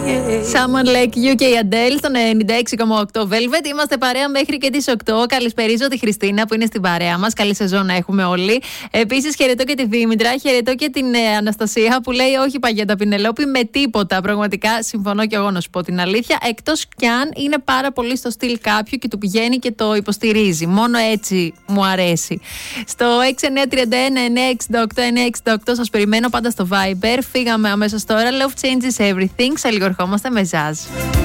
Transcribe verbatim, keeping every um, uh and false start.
Someone Like You και η Adele στον ενενήντα έξι κόμμα οκτώ Velvet. Είμαστε παρέα μέχρι και τις οκτώ. Καλησπερίζω τη Χριστίνα που είναι στην παρέα μας. Καλή σεζόν να έχουμε όλοι. Επίσης, χαιρετώ και τη Δήμητρα. Χαιρετώ και την ε, Αναστασία που λέει όχι παγέτα Πινελόπη με τίποτα. Πραγματικά συμφωνώ και εγώ να σου πω την αλήθεια. Εκτός κι αν είναι πάρα πολύ στο στυλ κάποιου και του πηγαίνει και το υποστηρίζει. Μόνο έτσι μου αρέσει. Στο έξι εννιά τρία ένα εννιά έξι οκτώ εννιά έξι οκτώ σας περιμένω πάντα στο Viber. Φύγαμε αμέσως τώρα. Love changes everything. Σε λίγο ερχόμαστε με Jazz.